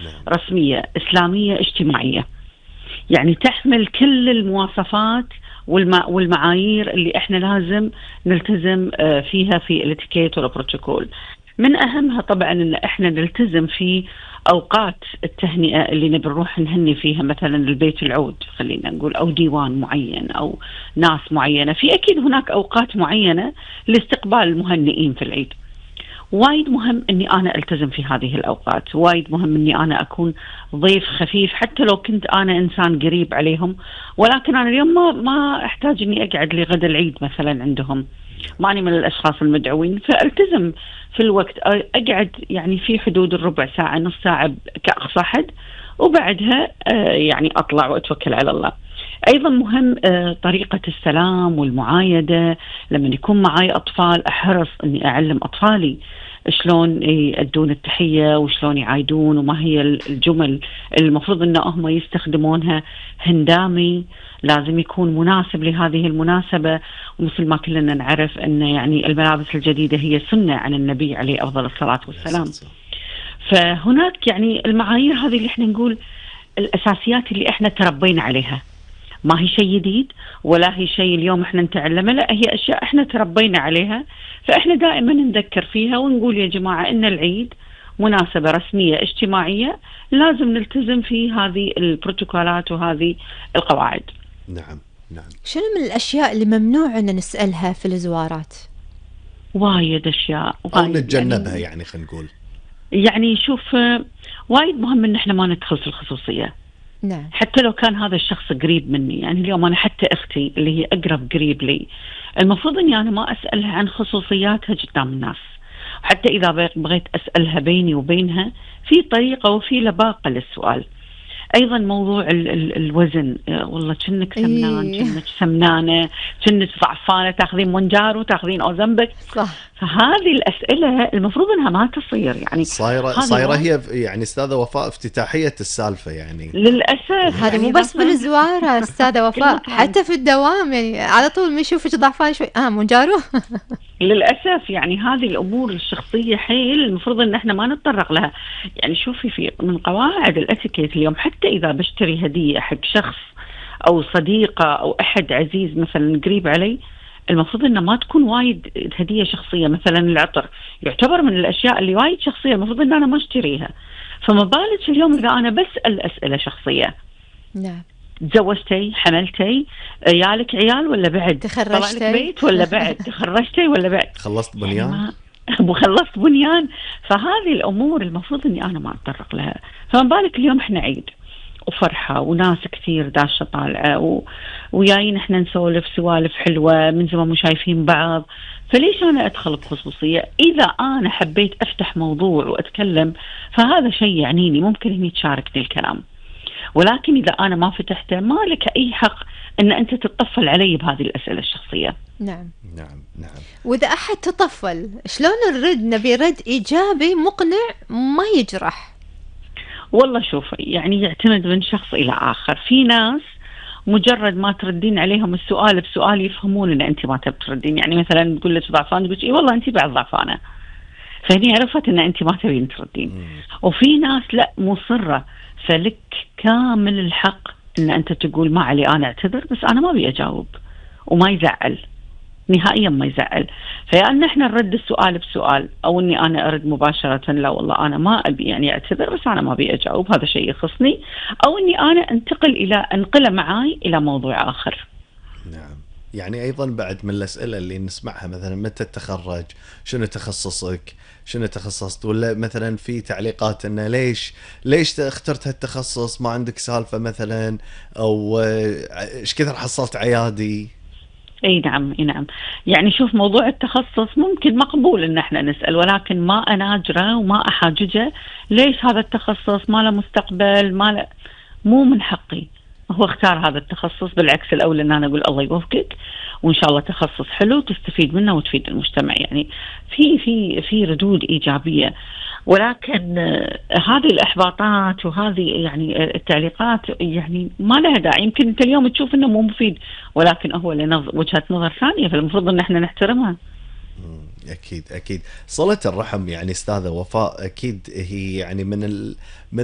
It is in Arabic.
رسمية إسلامية اجتماعية، يعني تحمل كل المواصفات والمعايير اللي احنا لازم نلتزم فيها في الاتيكيت والبروتوكول. من اهمها طبعا ان احنا نلتزم في اوقات التهنئة اللي نبي نروح نهني فيها، مثلا البيت العود خلينا نقول، او ديوان معين، او ناس معينة. في اكيد هناك اوقات معينة لاستقبال المهنئين في العيد. وايد مهم اني انا التزم في هذه الاوقات، وايد مهم اني انا اكون ضيف خفيف حتى لو كنت انا انسان قريب عليهم، ولكن انا اليوم ما احتاج اني اقعد لغدا العيد مثلا عندهم، ماني من الاشخاص المدعوين، فالتزم في الوقت، اقعد يعني في حدود الربع ساعة نص ساعة كأقصى حد، وبعدها يعني اطلع واتوكل على الله. ايضا مهم طريقة السلام والمعايدة. لما يكون معي اطفال احرص اني اعلم اطفالي شلون يأدون التحية وشلون يعايدون، وما هي الجمل المفروض ان هم يستخدمونها. هندامي لازم يكون مناسب لهذه المناسبة، ومثل ما كلنا نعرف ان يعني الملابس الجديدة هي سنة عن النبي عليه افضل الصلاة والسلام. فهناك يعني المعايير هذه اللي احنا نقول الاساسيات اللي احنا تربينا عليها، ما هي شيء جديد ولا هي شيء اليوم احنا نتعلمه، لا هي اشياء احنا تربينا عليها، فاحنا دائما نذكر فيها ونقول يا جماعة ان العيد مناسبة رسمية اجتماعية، لازم نلتزم في هذه البروتوكولات وهذه القواعد. نعم. شنو من الاشياء اللي ممنوع ان نسألها في الزوارات؟ وايد اشياء او نتجنبها يعني خلينا نقول. يعني شوف، وايد مهم ان احنا ما ندخل في الخصوصية. نعم. حتى لو كان هذا الشخص قريب مني، يعني اليوم أنا حتى أختي اللي هي أقرب قريب لي، المفروض أني أنا ما أسألها عن خصوصياتها قدام الناس. حتى إذا بغيت أسألها بيني وبينها في طريقة وفي لباقة للسؤال. أيضا موضوع الوزن، والله كنك سمنان، كنك سمنانة، كنك ضعفانة، تاخذين مونجارو، تاخذين أوزمبك. صح. فهذه الأسئلة المفروض أنها ما تصير، يعني صايرة هي يعني أستاذة وفاء افتتاحية السالفة يعني للأسف. هذا مو بس بالزوارة أستاذة وفاء، حتى في الدوام يعني على طول ما يشوفك ضعفان شوي مونجارو. للأسف يعني هذه الأمور الشخصية حيل المفروض أن احنا ما نتطرق لها. يعني شوفي، في من قواعد الاتيكيت اليوم، حتى إذا بشتري هدية حق شخص أو صديقة أو أحد عزيز مثلا قريب علي، المفروض أنه ما تكون وايد هدية شخصية. مثلا العطر يعتبر من الأشياء اللي وايد شخصية، المفروض أن أنا ما اشتريها. فما بالك اليوم إذا أنا بسأل أسئلة شخصية. نعم. تزوجتي، حملتي، يالك عيال ولا بعد، تخرجتي بيت ولا بعد، تخرجتي ولا بعد، خلصت بنيان، خلصت بنيان. فهذه الأمور المفروض أني أنا ما أتطرق لها. فما بالك اليوم إحنا عيد وفرحة وناس كثير داشة طالعة وياين إحنا نسولف سوالف حلوة، من زمان مش شايفين بعض، فليش أنا أدخل بخصوصية؟ إذا أنا حبيت أفتح موضوع وأتكلم فهذا شيء يعنيني، ممكن إني تشاركني الكلام. ولكن إذا أنا ما فتحته، ما لك أي حق أن أنت تتطفل علي بهذه الأسئلة الشخصية. نعم. نعم. وإذا أحد تطفل شلون نرد؟ نبي رد إيجابي مقنع ما يجرح. والله شوفي، يعني يعتمد من شخص إلى آخر. في ناس مجرد ما تردين عليهم السؤال بسؤال يفهمون أن أنت ما تبي تردين. يعني مثلا تقول لك ضعفان، تقول إيه والله أنت بعد ضعفانة، فهني عرفت أن أنت ما تبين تردين. وفي ناس لا، مصرة، فلك كامل الحق ان انت تقول ما علي انا اعتذر، بس انا ما ابي اجاوب، وما يزعل نهائيا، ما يزعل. فيعني احنا نرد السؤال بسؤال، او اني انا ارد مباشرة لا والله انا ما ابي يعني اعتذر، بس انا ما ابي اجاوب، هذا شيء يخصني، او اني انا انقله معاي الى موضوع اخر. نعم. يعني أيضا بعد من الأسئلة اللي نسمعها مثلا متى تتخرج، شنو تخصصك، شنو تخصصت، ولا مثلا في تعليقات إنه ليش اخترت هالتخصص، ما عندك سالفة مثلا، أو إيش كثر حصلت عيادي. اي نعم، اي نعم. يعني شوف، موضوع التخصص ممكن مقبول ان احنا نسأل، ولكن ما اناجره وما احاججه. ليش هذا التخصص ما له مستقبل، ما له، مو من حقي. هو اختار هذا التخصص، بالعكس الأولى أن أنا أقول الله يوفقك، وإن شاء الله تخصص حلو تستفيد منه وتفيد المجتمع. يعني في ردود إيجابية. ولكن هذه الإحباطات وهذه يعني التعليقات يعني ما لها داعي. يمكن أنت اليوم تشوف إنه مو مفيد، ولكن هو له وجهة نظر ثانية، فالمفروض إن احنا نحترمها. أكيد. صلة الرحم يعني أستاذة وفاء أكيد هي يعني من